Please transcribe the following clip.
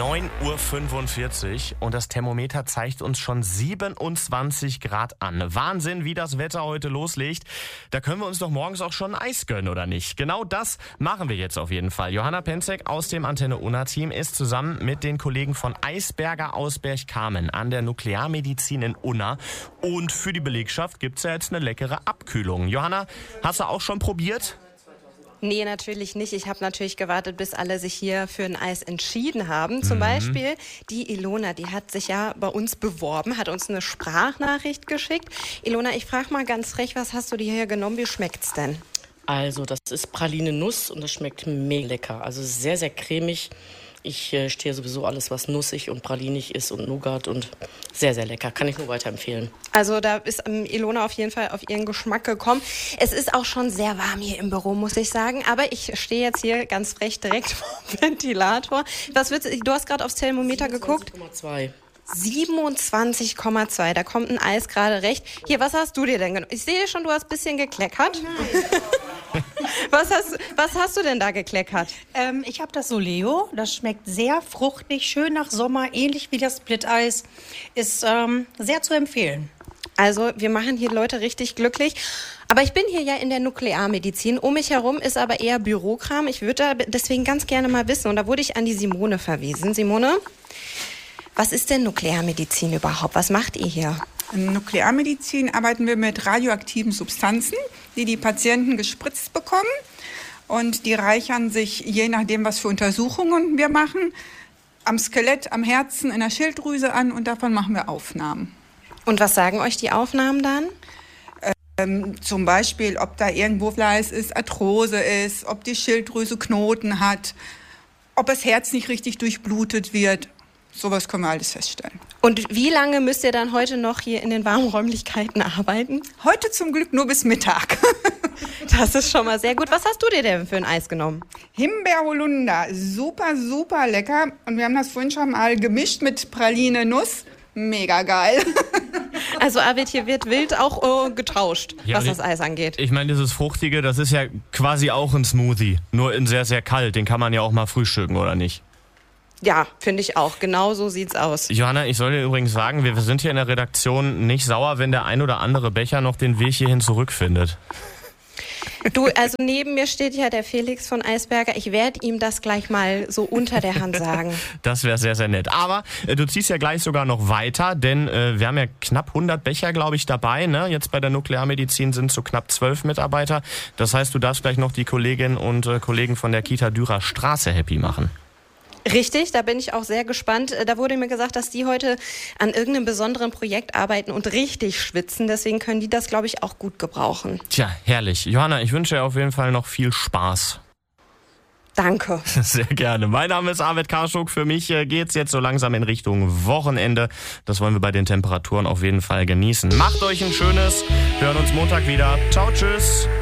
9:45 Uhr und das Thermometer zeigt uns schon 27 Grad an. Wahnsinn, wie das Wetter heute loslegt. Da können wir uns doch morgens auch schon ein Eis gönnen, oder nicht? Genau das machen wir jetzt auf jeden Fall. Johanna Penzek aus dem Antenne Unna Team ist zusammen mit den Kollegen von Eisberger aus Berchtesgaden an der Nuklearmedizin in Unna. Und für die Belegschaft gibt's ja jetzt eine leckere Abkühlung. Johanna, hast du auch schon probiert? Nee, natürlich nicht. Ich habe natürlich gewartet, bis alle sich hier für ein Eis entschieden haben. Zum Beispiel die Ilona, die hat sich ja bei uns beworben, hat uns eine Sprachnachricht geschickt. Ilona, ich frage mal ganz frech, was hast du dir hier genommen? Wie schmeckt's denn? Also, das ist Praline Nuss und das schmeckt mega lecker. Also sehr, sehr cremig. Ich stehe sowieso alles, was nussig und pralinig ist und Nougat und sehr, sehr lecker. Kann ich nur weiterempfehlen. Also da ist Ilona auf jeden Fall auf ihren Geschmack gekommen. Es ist auch schon sehr warm hier im Büro, muss ich sagen. Aber ich stehe jetzt hier ganz frech direkt vom Ventilator. Du hast gerade aufs Thermometer geguckt? 27,2. 27,2. Da kommt ein Eis gerade recht. Hier, was hast du dir denn genommen? Ich sehe schon, du hast ein bisschen gekleckert. Was hast du denn da gekleckert? Ich habe das Soleo. Das schmeckt sehr fruchtig, schön nach Sommer, ähnlich wie das Splitteis. Ist sehr zu empfehlen. Also wir machen hier Leute richtig glücklich. Aber ich bin hier ja in der Nuklearmedizin. Um mich herum ist aber eher Bürokram. Ich würde da deswegen ganz gerne mal wissen. Und da wurde ich an die Simone verwiesen. Simone, was ist denn Nuklearmedizin überhaupt? Was macht ihr hier? In Nuklearmedizin arbeiten wir mit radioaktiven Substanzen, die die Patienten gespritzt bekommen. Und die reichern sich, je nachdem, was für Untersuchungen wir machen, am Skelett, am Herzen, in der Schilddrüse an. Und davon machen wir Aufnahmen. Und was sagen euch die Aufnahmen dann? Zum Beispiel, ob da irgendwo Fleiß ist, Arthrose ist, ob die Schilddrüse Knoten hat, ob das Herz nicht richtig durchblutet wird. Sowas können wir alles feststellen. Und wie lange müsst ihr dann heute noch hier in den warmen Räumlichkeiten arbeiten? Heute zum Glück nur bis Mittag. Das ist schon mal sehr gut. Was hast du dir denn für ein Eis genommen? Himbeer-Holunder, super, super lecker. Und wir haben das vorhin schon mal gemischt mit Praline Nuss. Mega geil. Also Arvid, hier wird wild auch getauscht, Ja, was das Eis angeht. Ich meine, dieses Fruchtige, das ist ja quasi auch ein Smoothie. Nur in sehr, sehr kalt. Den kann man ja auch mal frühstücken, oder nicht? Ja, finde ich auch. Genau so sieht's aus. Johanna, ich soll dir übrigens sagen, wir sind hier in der Redaktion nicht sauer, wenn der ein oder andere Becher noch den Weg hierhin zurückfindet. Du, also neben mir steht ja der Felix von Eisberger. Ich werde ihm das gleich mal so unter der Hand sagen. Das wäre sehr, sehr nett. Aber du ziehst ja gleich sogar noch weiter, denn wir haben ja knapp 100 Becher, glaube ich, dabei. Ne? Jetzt bei der Nuklearmedizin sind es so knapp 12 Mitarbeiter. Das heißt, du darfst gleich noch die Kolleginnen und Kollegen von der Kita Dürer Straße happy machen. Richtig, da bin ich auch sehr gespannt. Da wurde mir gesagt, dass die heute an irgendeinem besonderen Projekt arbeiten und richtig schwitzen. Deswegen können die das, glaube ich, auch gut gebrauchen. Tja, herrlich. Johanna, ich wünsche dir auf jeden Fall noch viel Spaß. Danke. Sehr gerne. Mein Name ist Arvid Karschuk. Für mich geht's jetzt so langsam in Richtung Wochenende. Das wollen wir bei den Temperaturen auf jeden Fall genießen. Macht euch ein schönes. Wir hören uns Montag wieder. Ciao, tschüss.